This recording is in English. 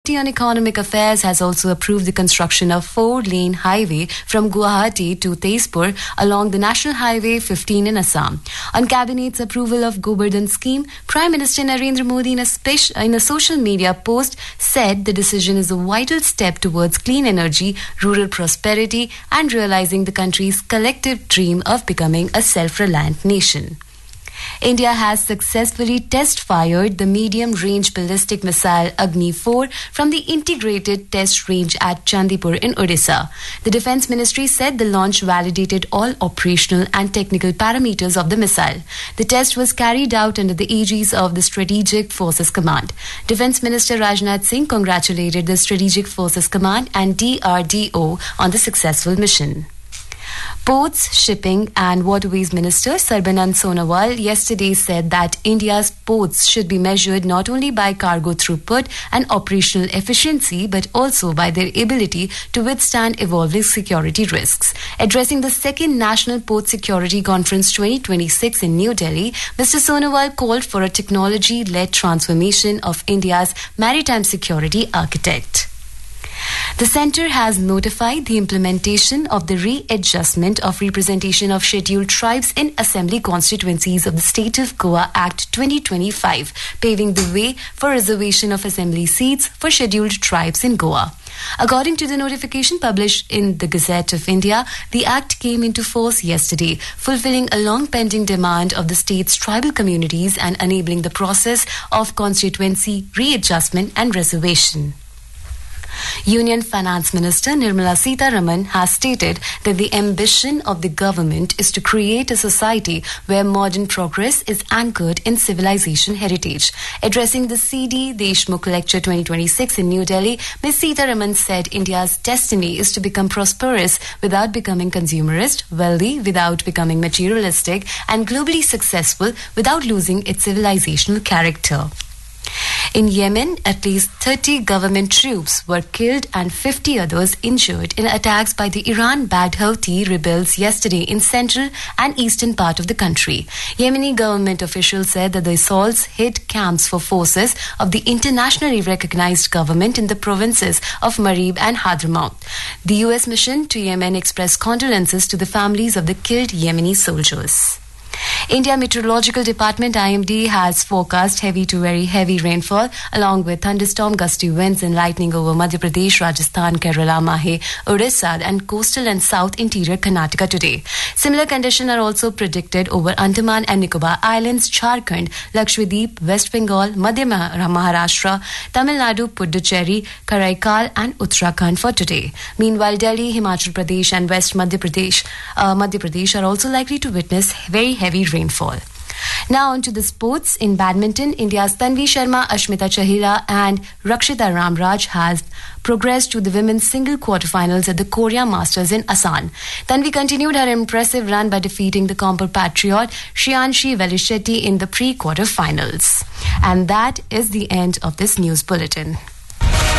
On Economic Affairs has also approved the construction of 4-lane highway from Guwahati to Tezpur along the National Highway 15 in Assam. On Cabinet's approval of Gobardhan scheme, Prime Minister Narendra Modi in a social media post said the decision is a vital step towards clean energy, rural prosperity and realizing the country's collective dream of becoming a self-reliant nation. India has successfully test-fired the medium-range ballistic missile Agni-4 from the integrated test range at Chandipur in Odisha. The Defence Ministry said the launch validated all operational and technical parameters of the missile. The test was carried out under the aegis of the Strategic Forces Command. Defence Minister Rajnath Singh congratulated the Strategic Forces Command and DRDO on the successful mission. Ports, Shipping and Waterways Minister Sarbanand Sonowal yesterday said that India's ports should be measured not only by cargo throughput and operational efficiency but also by their ability to withstand evolving security risks. Addressing the second National Port Security Conference 2026 in New Delhi, Mr. Sonowal called for a technology-led transformation of India's maritime security architect. The centre has notified the implementation of the readjustment of representation of scheduled tribes in assembly constituencies of the State of Goa Act 2025, paving the way for reservation of assembly seats for scheduled tribes in Goa. According to the notification published in the Gazette of India, the Act came into force yesterday, fulfilling a long-pending demand of the state's tribal communities and enabling the process of constituency readjustment and reservation. Union Finance Minister Nirmala Sitharaman has stated that the ambition of the government is to create a society where modern progress is anchored in civilization heritage. Addressing the C.D. Deshmukh Lecture 2026 in New Delhi, Ms. Sitharaman said India's destiny is to become prosperous without becoming consumerist, wealthy without becoming materialistic, and globally successful without losing its civilizational character. In Yemen, at least 30 government troops were killed and 50 others injured in attacks by the Iran-backed Houthi rebels yesterday in central and eastern part of the country. Yemeni government officials said that the assaults hit camps for forces of the internationally recognized government in the provinces of Marib and Hadramaut. The U.S. mission to Yemen expressed condolences to the families of the killed Yemeni soldiers. India Meteorological Department IMD has forecast heavy to very heavy rainfall along with thunderstorm gusty winds and lightning over Madhya Pradesh, Rajasthan, Kerala, Mahe, Odisha and coastal and south interior Karnataka today. Similar conditions are also predicted over Andaman and Nicobar Islands, Jharkhand, Lakshadweep, West Bengal, Madhya Maharashtra, Tamil Nadu, Puducherry, Karaikal and Uttarakhand for today. Meanwhile, Delhi, Himachal Pradesh and West Madhya Pradesh are also likely to witness very heavy rainfall. Now on to the sports. In badminton, India's Tanvi Sharma, Ashmita Chahila and Rakshita Ramraj has progressed to the women's single quarterfinals at the Korea Masters in Asan. Tanvi continued her impressive run by defeating the Kompur Patriot Shriyanshi Velishetty in the pre-quarterfinals. And that is the end of this news bulletin.